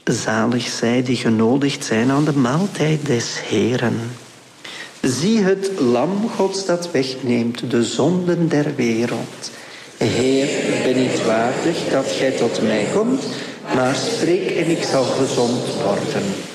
Zalig zij die genodigd zijn aan de maaltijd des Heeren. Zie het lam Gods dat wegneemt de zonden der wereld. Heer, ik ben niet waardig dat gij tot mij komt, maar spreek en ik zal gezond worden.